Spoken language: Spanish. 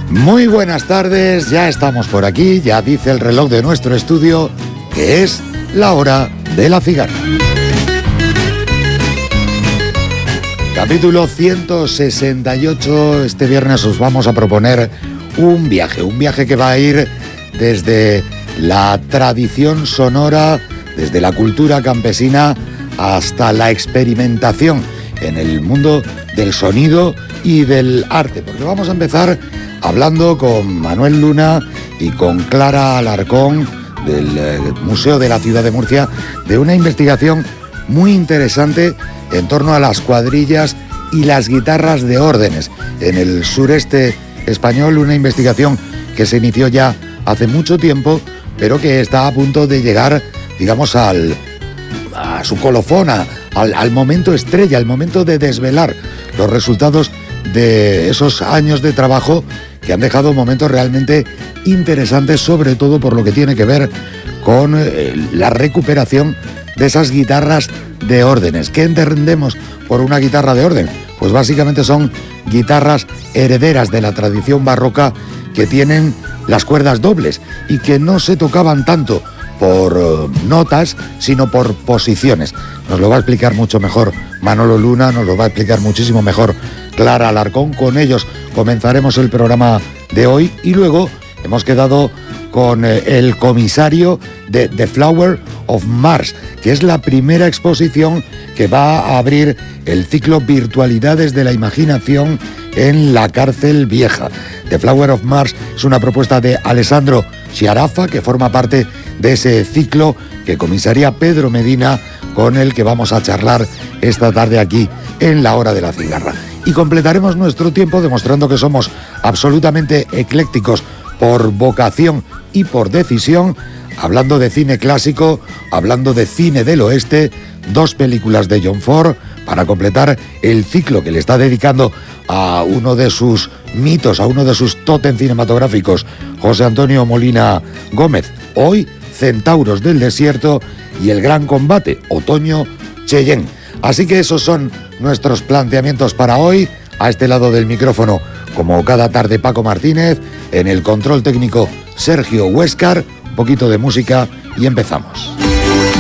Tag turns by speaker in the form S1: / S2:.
S1: Muy buenas tardes, ya estamos por aquí, ya dice el reloj de nuestro estudio que es la hora de la cigarra. Capítulo 168, este viernes os vamos a proponer un viaje que va a ir desde la tradición sonora, desde la cultura campesina hasta la experimentación en el mundo del sonido y del arte, porque vamos a empezar hablando con Manuel Luna y con Clara Alarcón del Museo de la Ciudad de Murcia de una investigación muy interesante en torno a las cuadrillas y las guitarras de órdenes en el sureste español, una investigación que se inició ya hace mucho tiempo, pero que está a punto de llegar, digamos, a su colofón, al momento estrella, al momento de desvelar los resultados de esos años de trabajo que han dejado momentos realmente interesantes, sobre todo por lo que tiene que ver con la recuperación de esas guitarras de órdenes. ¿Qué entendemos por una guitarra de orden? Pues básicamente son guitarras herederas de la tradición barroca que tienen las cuerdas dobles y que no se tocaban tanto por notas, sino por posiciones. Nos lo va a explicar mucho mejor Manolo Luna, nos lo va a explicar muchísimo mejor Clara Alarcón. Con ellos comenzaremos el programa de hoy y luego hemos quedado con el comisario de The Flower of Mars, que es la primera exposición que va a abrir el ciclo Virtualidades de la Imaginación en la Cárcel Vieja. The Flower of Mars es una propuesta de Alessandro Sciaraffa que forma parte de ese ciclo que comisaría Pedro Medina, con el que vamos a charlar esta tarde aquí en la Hora de la Cigarra. Y completaremos nuestro tiempo demostrando que somos absolutamente eclécticos por vocación y por decisión, hablando de cine clásico, hablando de cine del oeste, 2 películas de John Ford, para completar el ciclo que le está dedicando a uno de sus mitos, a uno de sus tótem cinematográficos, José Antonio Molina Gómez. Hoy, Centauros del Desierto y El Gran Combate, Otoño Cheyenne. Así que esos son nuestros planteamientos para hoy. A este lado del micrófono, como cada tarde, Paco Martínez, en el control técnico Sergio Huéscar, un poquito de música y empezamos.